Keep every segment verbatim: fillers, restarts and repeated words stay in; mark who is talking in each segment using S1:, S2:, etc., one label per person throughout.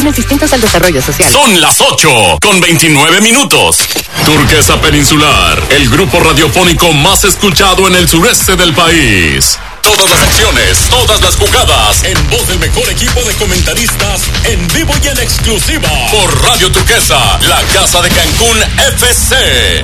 S1: fines distintos al desarrollo social.
S2: Son las ocho con veintinueve minutos. Turquesa Peninsular, el grupo radiofónico más escuchado en el sureste del país. Todas las acciones, todas las jugadas, en voz del mejor equipo de comentaristas, en vivo y en exclusiva, por Radio Turquesa, la casa de Cancún F C.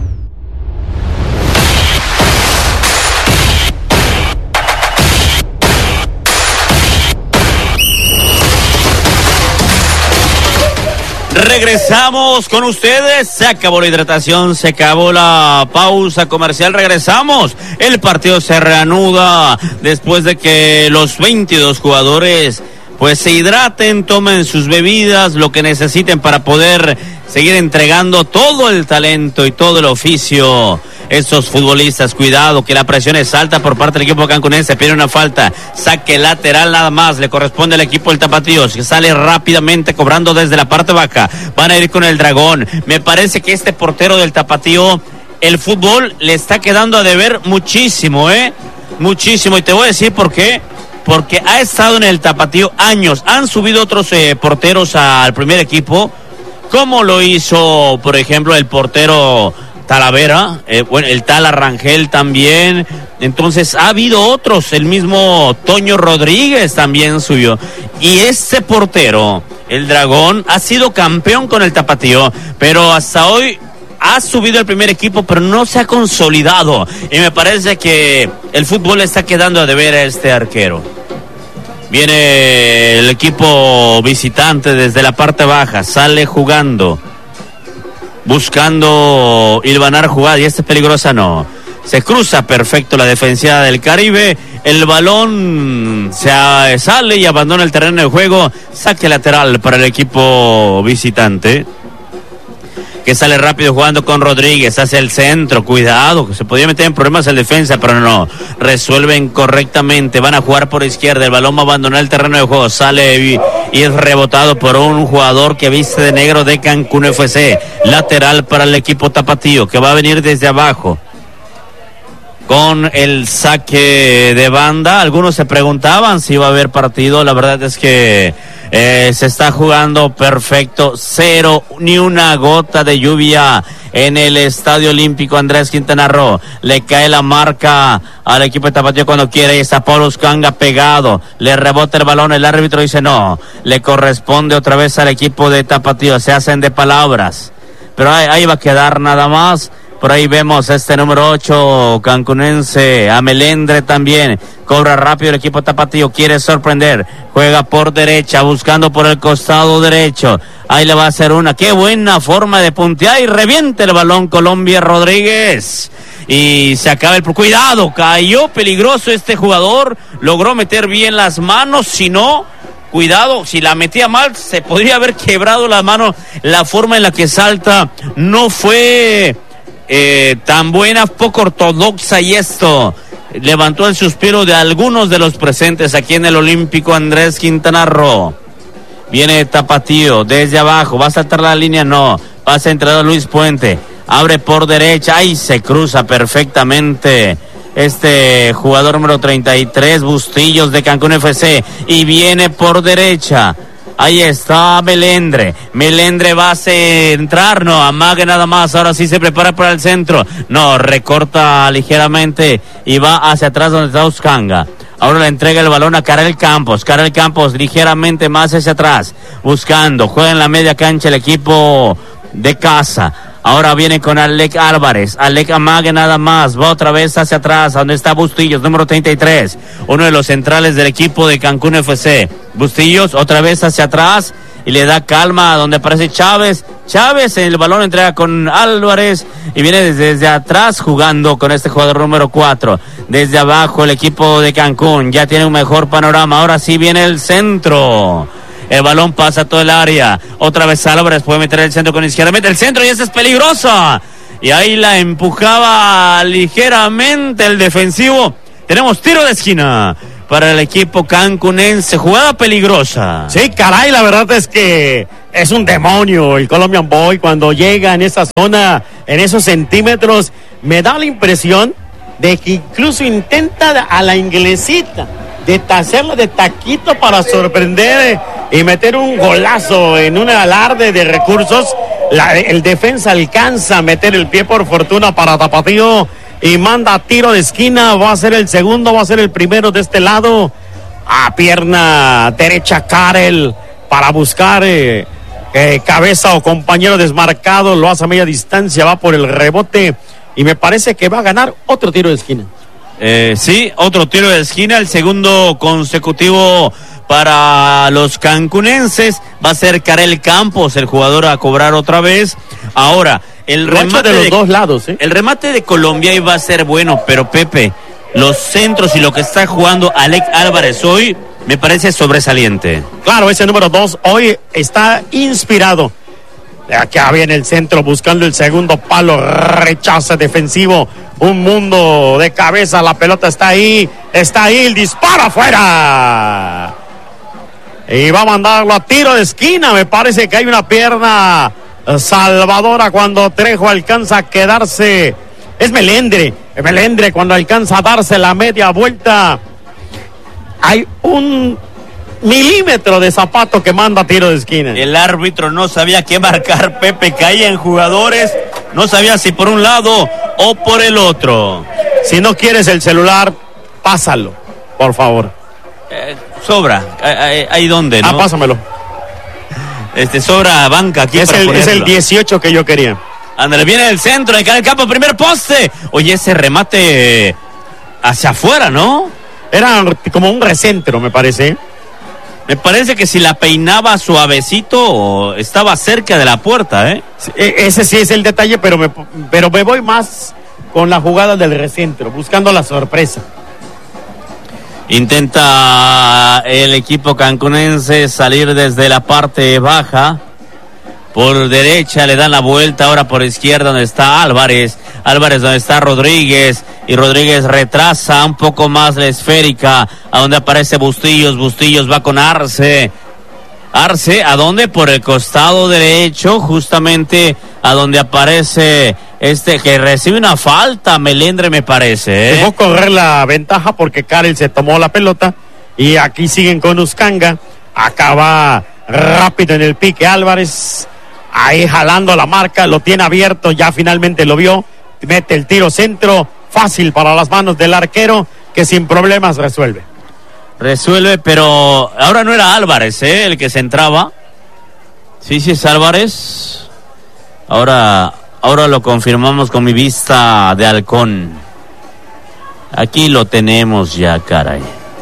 S3: Regresamos con ustedes, se acabó la hidratación, se acabó la pausa comercial, regresamos, el partido se reanuda después de que los veintidós jugadores pues se hidraten, tomen sus bebidas, lo que necesiten para poder seguir entregando todo el talento y todo el oficio. Estos futbolistas, cuidado, que la presión es alta por parte del equipo cancunense, pide una falta, saque lateral nada más, le corresponde al equipo del Tapatíos, que sale rápidamente cobrando desde la parte baja, van a ir con el Dragón. Me parece que este portero del Tapatío, el fútbol le está quedando a deber muchísimo, ¿eh? Muchísimo, y te voy a decir por qué. Porque ha estado en el Tapatío años, han subido otros eh, porteros al primer equipo, como lo hizo, por ejemplo, el portero Talavera, eh, bueno, el Tala Rangel también. Entonces ha habido otros, el mismo Toño Rodríguez también subió. Y este portero, el Dragón, ha sido campeón con el Tapatío, pero hasta hoy ha subido al primer equipo, pero no se ha consolidado. Y me parece que el fútbol le está quedando a deber a este arquero. Viene el equipo visitante desde la parte baja, sale jugando, buscando hilvanar jugada, y esta es peligrosa, no. Se cruza perfecto la defensiva del Caribe, el balón se sale y abandona el terreno de juego, saque lateral para el equipo visitante, que sale rápido jugando con Rodríguez, hacia el centro, cuidado, que se podía meter en problemas el defensa, pero no, resuelven correctamente, van a jugar por izquierda, el balón va a abandonar el terreno de juego, sale y, y es rebotado por un jugador que viste de negro de Cancún F C, lateral para el equipo tapatío, que va a venir desde abajo, con el saque de banda. Algunos se preguntaban si iba a haber partido, la verdad es que eh, se está jugando perfecto, cero, ni una gota de lluvia en el Estadio Olímpico Andrés Quintana Roo. Le cae la marca al equipo de Tapatío cuando quiere, y está Paulo Uscanga pegado, le rebota el balón, el árbitro dice no, le corresponde otra vez al equipo de Tapatío, se hacen de palabras, pero ahí, ahí va a quedar nada más. Por ahí vemos este número ocho cancunense, a Melendre también, cobra rápido el equipo tapatío, quiere sorprender, juega por derecha, buscando por el costado derecho, ahí le va a hacer una, qué buena forma de puntear, y revienta el balón Colombia Rodríguez, y se acaba el, cuidado, cayó peligroso este jugador, logró meter bien las manos, si no, cuidado, si la metía mal, se podría haber quebrado la mano, la forma en la que salta, no fue Eh, tan buena, poco ortodoxa, y esto levantó el suspiro de algunos de los presentes aquí en el Olímpico Andrés Quintana Roo. Viene Tapatío desde abajo, va a saltar la línea, no, pasa entrada Luis Puente, abre por derecha, ahí se cruza perfectamente este jugador número treinta y tres, Bustillos de Cancún F C, y viene por derecha. Ahí está Melendre, Melendre va a centrar, no, amague nada más, ahora sí se prepara para el centro, no, recorta ligeramente y va hacia atrás donde está Uscanga. Ahora le entrega el balón a Karel Campos, Karel Campos ligeramente más hacia atrás, buscando, juega en la media cancha el equipo de casa. Ahora viene con Alec Álvarez, Alec amague nada más, va otra vez hacia atrás, donde está Bustillos, número treinta y tres, uno de los centrales del equipo de Cancún F C. Bustillos otra vez hacia atrás y le da calma donde aparece Chávez. Chávez en el balón entrega con Álvarez y viene desde, desde atrás jugando con este jugador número cuatro. Desde abajo el equipo de Cancún ya tiene un mejor panorama. Ahora sí viene el centro. El balón pasa todo el área. Otra vez Álvarez puede meter el centro con izquierda. Mete el centro y esa es peligrosa. Y ahí la empujaba ligeramente el defensivo. Tenemos tiro de esquina para el equipo cancunense. Jugada peligrosa.
S4: Sí, caray, la verdad es que es un demonio el Colombian Boy cuando llega en esa zona, en esos centímetros. Me da la impresión de que incluso intenta a la inglesita de hacerlo de taquito para sorprender y meter un golazo en un alarde de recursos. La, el defensa alcanza a meter el pie por fortuna para Tapatío y manda tiro de esquina. Va a ser el segundo, va a ser el primero de este lado. A pierna derecha Karel para buscar eh, eh, cabeza o compañero desmarcado. Lo hace a media distancia, va por el rebote y me parece que va a ganar otro tiro de esquina.
S3: Eh, sí, otro tiro de esquina, el segundo consecutivo para los cancunenses. Va a ser Karel Campos, el jugador a cobrar otra vez. Ahora, el remate
S4: de los
S3: de,
S4: dos lados, ¿eh?
S3: El remate de Colombia iba a ser bueno, pero Pepe, los centros y lo que está jugando Alec Álvarez hoy me parece sobresaliente.
S4: Claro, ese número dos hoy está inspirado. Acá viene el centro buscando el segundo palo, rechaza defensivo, un mundo de cabeza, la pelota está ahí, está ahí, el disparo afuera. Y va a mandarlo a tiro de esquina, me parece que hay una pierna salvadora cuando Trejo alcanza a quedarse. Es Melendre, Melendre cuando alcanza a darse la media vuelta. Hay un milímetro de zapato que manda tiro de esquina.
S3: El árbitro no sabía qué marcar, Pepe, caía en jugadores, no sabía si por un lado o por el otro.
S4: Si no quieres el celular, pásalo, por favor.
S3: Eh, sobra, ahí, ahí donde, ¿no?
S4: Ah, pásamelo.
S3: Este, sobra banca aquí.
S4: Es,
S3: para
S4: el, es el dieciocho que yo quería.
S3: Ándale, viene el centro, de cara al campo, primer poste. Oye, ese remate hacia afuera, ¿no?
S4: Era como un recentro, me parece.
S3: Me parece que si la peinaba suavecito, estaba cerca de la puerta, ¿eh?
S4: Ese sí es el detalle, pero me, pero me voy más con la jugada del recentro, buscando la sorpresa.
S3: Intenta el equipo cancunense salir desde la parte baja. Por derecha le dan la vuelta, ahora por izquierda donde está Álvarez. Álvarez donde está Rodríguez. Y Rodríguez retrasa un poco más la esférica. A donde aparece Bustillos. Bustillos va con Arce. Arce, ¿a dónde? Por el costado derecho, justamente a donde aparece este que recibe una falta, Melendre me parece, ¿eh?
S4: Dejó correr la ventaja porque Karel se tomó la pelota. Y aquí siguen con Uscanga. Acaba rápido en el pique Álvarez. Ahí jalando la marca, lo tiene abierto, ya finalmente lo vio, mete el tiro centro, fácil para las manos del arquero, que sin problemas resuelve.
S3: Resuelve, pero ahora no era Álvarez, ¿eh? El que se entraba. Sí, sí es Álvarez. Ahora, ahora lo confirmamos con mi vista de halcón. Aquí lo tenemos ya, caray.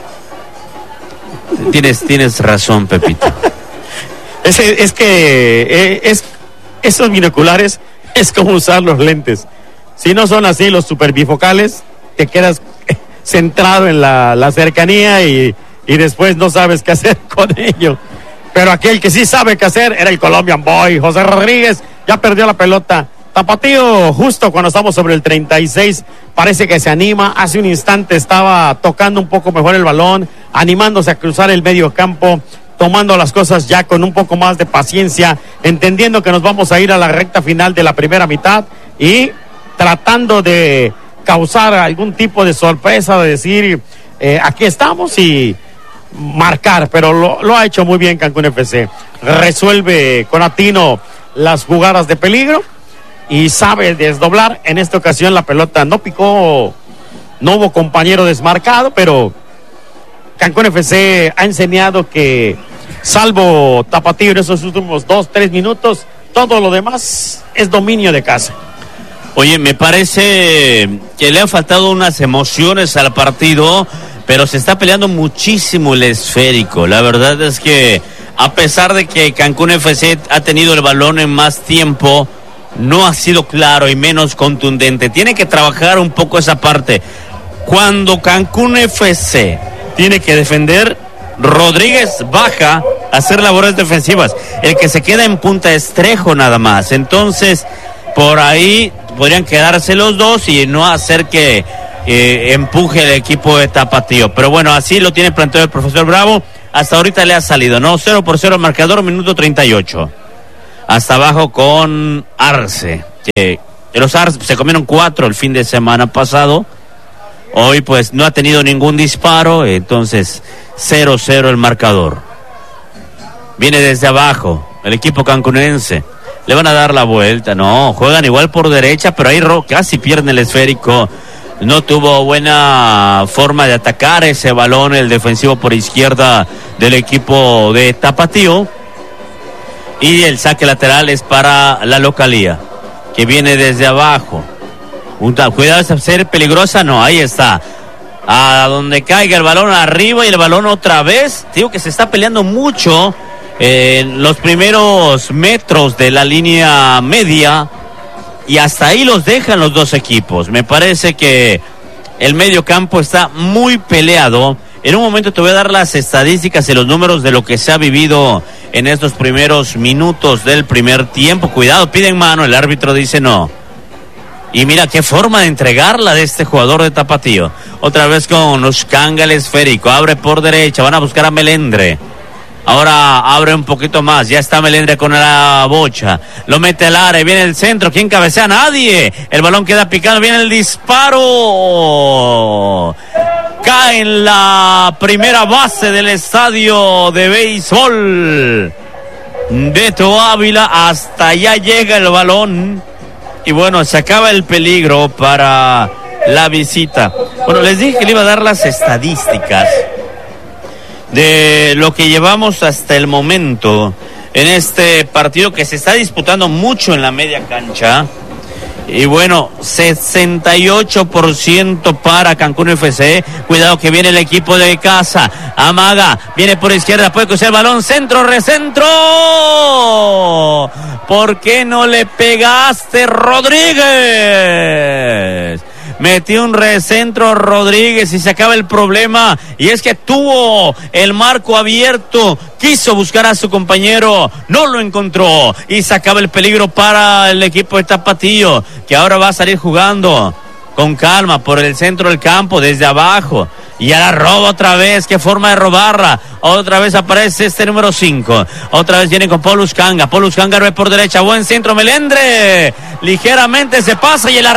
S3: Tienes, tienes razón, Pepito.
S4: Es, es que es, esos binoculares es como usar los lentes. Si no son así los super bifocales, te quedas centrado en la, la cercanía y, y después no sabes qué hacer con ello. Pero aquel que sí sabe qué hacer era el Colombian Boy, José Rodríguez, ya perdió la pelota. Tapatío, justo cuando estamos sobre el treinta y seis, parece que se anima. Hace un instante estaba tocando un poco mejor el balón, animándose a cruzar el medio campo, tomando las cosas ya con un poco más de paciencia, entendiendo que nos vamos a ir a la recta final de la primera mitad y tratando de causar algún tipo de sorpresa, de decir, eh, aquí estamos y marcar, pero lo, lo ha hecho muy bien Cancún F C. Resuelve con atino las jugadas de peligro y sabe desdoblar. En esta ocasión la pelota no picó, no hubo compañero desmarcado, pero Cancún F C ha enseñado que, salvo Tapatío en esos últimos dos, tres minutos, todo lo demás es dominio de casa.
S3: Oye, me parece que le han faltado unas emociones al partido, pero se está peleando muchísimo el esférico. La verdad es que, a pesar de que Cancún F C ha tenido el balón en más tiempo, no ha sido claro y menos contundente. Tiene que trabajar un poco esa parte. Cuando Cancún F C tiene que defender, Rodríguez baja a hacer labores defensivas. El que se queda en punta es Trejo nada más. Entonces, por ahí podrían quedarse los dos y no hacer que eh, empuje el equipo de Tapatío. Pero bueno, así lo tiene planteado el profesor Bravo. Hasta ahorita le ha salido, ¿no? cero por cero marcador, minuto treinta y ocho. Hasta abajo con Arce. Que los Arce se comieron cuatro el fin de semana pasado. Hoy pues no ha tenido ningún disparo, entonces cero cero el marcador. Viene desde abajo el equipo cancunense. Le van a dar la vuelta, no, juegan igual por derecha, pero ahí casi pierde el esférico. No tuvo buena forma de atacar ese balón el defensivo por izquierda del equipo de Tapatío. Y el saque lateral es para la localía, que viene desde abajo. Cuidado de ser peligrosa, no, ahí está. A donde caiga el balón arriba y el balón otra vez. Digo que se está peleando mucho en los primeros metros de la línea media. Y hasta ahí los dejan los dos equipos. Me parece que el medio campo está muy peleado. En un momento te voy a dar las estadísticas y los números de lo que se ha vivido en estos primeros minutos del primer tiempo. Cuidado, piden mano, el árbitro dice no. Y mira qué forma de entregarla de este jugador de Tapatío. Otra vez con Ushkanga el esférico, abre por derecha, van a buscar a Melendre. Ahora abre un poquito más, ya está Melendre con la bocha, lo mete al área, viene el centro, ¿quién cabecea? Nadie, el balón queda picado, viene el disparo, cae en la primera base del estadio de béisbol de Toávila, hasta allá llega el balón, y bueno, se acaba el peligro para la visita. Bueno, les dije que le iba a dar las estadísticas de lo que llevamos hasta el momento en este partido que se está disputando mucho en la media cancha. Y bueno, sesenta y ocho por ciento para Cancún F C. Cuidado que viene el equipo de casa. Amaga, viene por izquierda, puede cruzar el balón, centro, recentro. ¿Por qué no le pegaste, Rodríguez? Metió un recentro Rodríguez y se acaba el problema, y es que tuvo el marco abierto, quiso buscar a su compañero, no lo encontró y se acaba el peligro para el equipo de Tapatío, que ahora va a salir jugando con calma por el centro del campo desde abajo. Y a la roba otra vez, qué forma de robarla. Otra vez aparece este número cinco. Otra vez viene con Paul Ushkanga. Paul Ushkanga ve por derecha, buen centro, Melendre. Ligeramente se pasa y el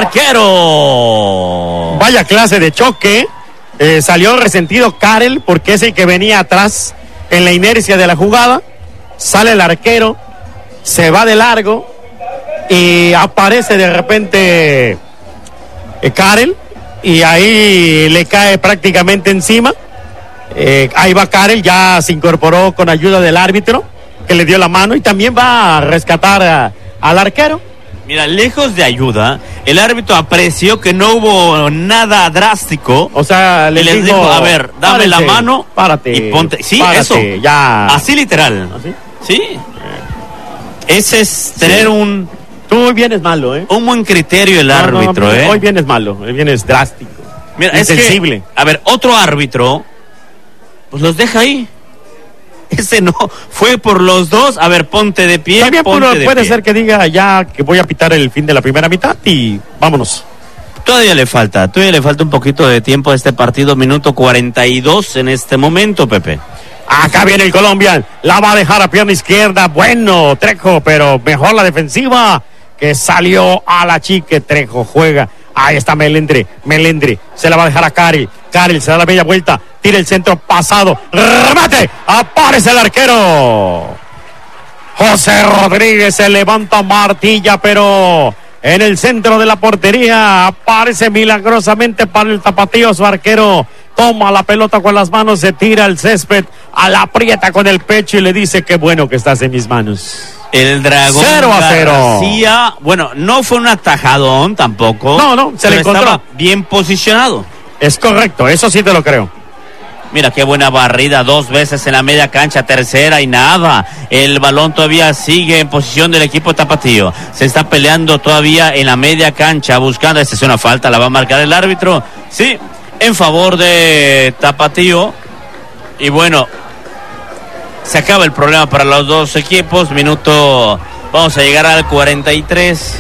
S3: arquero.
S4: Vaya clase de choque. Eh, salió resentido Karel porque es el que venía atrás en la inercia de la jugada. Sale el arquero, se va de largo y aparece de repente eh, Karel. Y ahí le cae prácticamente encima. Eh, ahí va Karel, ya se incorporó con ayuda del árbitro, que le dio la mano y también va a rescatar a, al arquero.
S3: Mira, lejos de ayuda, el árbitro apreció que no hubo nada drástico.
S4: O sea, le
S3: les
S4: dijo,
S3: dijo, a ver, dame
S4: párate,
S3: la mano
S4: párate,
S3: y ponte. Sí,
S4: párate,
S3: eso.
S4: Ya.
S3: Así literal.
S4: ¿Así?
S3: Sí. Ese es tener sí. un...
S4: Tú hoy vienes malo, ¿eh?
S3: Un buen criterio el no, árbitro,
S4: no,
S3: ¿eh?
S4: Hoy vienes malo, hoy vienes drástico.
S3: Mira, insensible. Es que, a ver, otro árbitro, pues los deja ahí. Ese no, fue por los dos. A ver, ponte de pie.
S4: También
S3: ponte
S4: puede,
S3: de
S4: puede
S3: pie.
S4: ser que diga ya que voy a pitar el fin de la primera mitad y vámonos.
S3: Todavía le falta, todavía le falta un poquito de tiempo a este partido, minuto cuarenta y dos en este momento, Pepe.
S4: Acá viene el Colombian, la va a dejar a pierna izquierda, bueno, Trejo, pero mejor la defensiva, que salió a la chique, Trejo juega, ahí está Melendre, Melendre, se la va a dejar a Karel, Karel se da la media vuelta, tira el centro pasado, remate, aparece el arquero, José Rodríguez se levanta Martilla, pero en el centro de la portería aparece milagrosamente para el Tapatío, su arquero toma la pelota con las manos, se tira al césped, a la aprieta con el pecho y le dice qué bueno que estás en mis manos.
S3: El Dragón
S4: cero a cero.
S3: García, bueno, no fue un atajadón tampoco.
S4: No, no, se le encontró.
S3: Estaba bien posicionado.
S4: Es correcto, eso sí te lo creo.
S3: Mira qué buena barrida, dos veces en la media cancha, tercera y nada. El balón todavía sigue en posición del equipo Tapatío. Se está peleando todavía en la media cancha, buscando, esta es una falta, la va a marcar el árbitro. Sí, en favor de Tapatío. Y bueno, se acaba el problema para los dos equipos. Minuto, vamos a llegar al cuarenta y tres.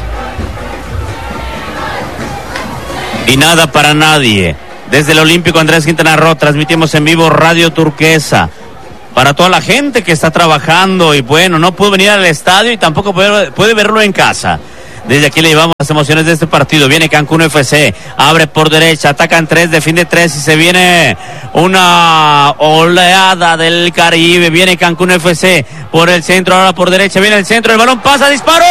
S3: Y nada para nadie. Desde el Olímpico Andrés Quintana Roo transmitimos en vivo Radio Turquesa. Para toda la gente que está trabajando y bueno, no pudo venir al estadio y tampoco puede, puede verlo en casa. Desde aquí le llevamos las emociones de este partido. Viene Cancún F C, abre por derecha, atacan tres, defiende tres y se viene una oleada del Caribe. Viene Cancún F C por el centro, ahora por derecha, viene el centro, el balón pasa, disparó.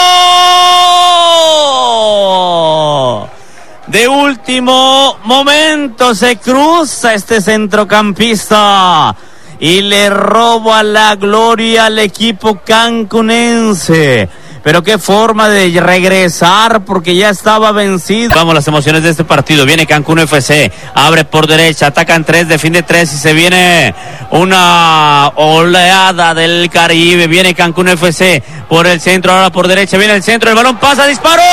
S3: De último momento se cruza este centrocampista y le roba la gloria al equipo cancunense. Pero qué forma de regresar, porque ya estaba vencido. Vamos las emociones de este partido. Viene Cancún F C, abre por derecha, atacan tres, defiende tres y se viene una oleada del Caribe. Viene Cancún F C por el centro, ahora por derecha, viene el centro, el balón pasa, disparó.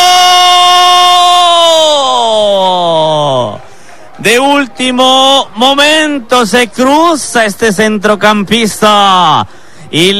S3: De último momento se cruza este centrocampista y